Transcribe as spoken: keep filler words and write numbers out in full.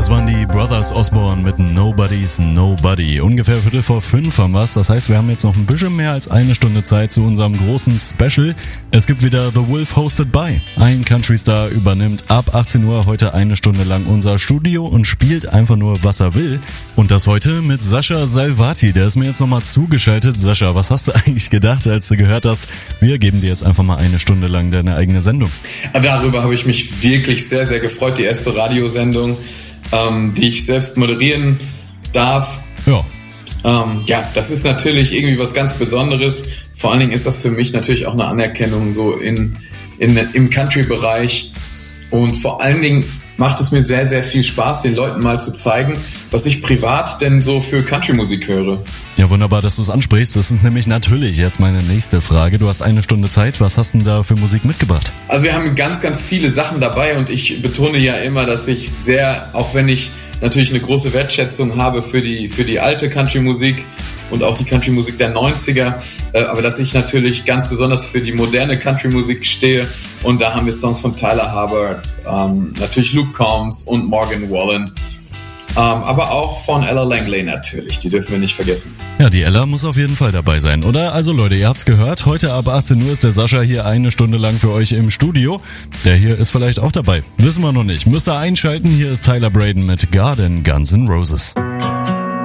Das waren die Brothers Osborne mit Nobody's Nobody. Ungefähr Viertel vor fünf haben wir's. Das heißt, wir haben jetzt noch ein bisschen mehr als eine Stunde Zeit zu unserem großen Special. Es gibt wieder The Wolf Hosted by. Ein Country-Star übernimmt ab achtzehn Uhr heute eine Stunde lang unser Studio und spielt einfach nur, was er will. Und das heute mit Sascha Salvati. Der ist mir jetzt nochmal zugeschaltet. Sascha, was hast du eigentlich gedacht, als du gehört hast, wir geben dir jetzt einfach mal eine Stunde lang deine eigene Sendung? Darüber habe ich mich wirklich sehr, sehr gefreut. Die erste Radiosendung, ähm, die ich selbst moderieren darf. Ja. Ähm, ja, das ist natürlich irgendwie was ganz Besonderes. Vor allen Dingen ist das für mich natürlich auch eine Anerkennung so in, in, im Country-Bereich. Und vor allen Dingen macht es mir sehr, sehr viel Spaß, den Leuten mal zu zeigen, was ich privat denn so für Country-Musik höre. Ja, wunderbar, dass du es ansprichst. Das ist nämlich natürlich jetzt meine nächste Frage. Du hast eine Stunde Zeit. Was hast du denn da für Musik mitgebracht? Also wir haben ganz, ganz viele Sachen dabei und ich betone ja immer, dass ich sehr, auch wenn ich natürlich eine große Wertschätzung habe für die, für die alte Country-Musik und auch die Country-Musik der neunziger, äh, aber dass ich natürlich ganz besonders für die moderne Country-Musik stehe und da haben wir Songs von Tyler Hubbard, ähm, natürlich Luke Combs und Morgan Wallen, ähm, aber auch von Ella Langley natürlich, die dürfen wir nicht vergessen. Ja, die Ella muss auf jeden Fall dabei sein, oder? Also Leute, ihr habt's gehört, heute ab achtzehn Uhr ist der Sascha hier eine Stunde lang für euch im Studio. Der hier ist vielleicht auch dabei, wissen wir noch nicht. Müsst ihr einschalten, hier ist Tyler Braden mit Garden Guns N' Roses.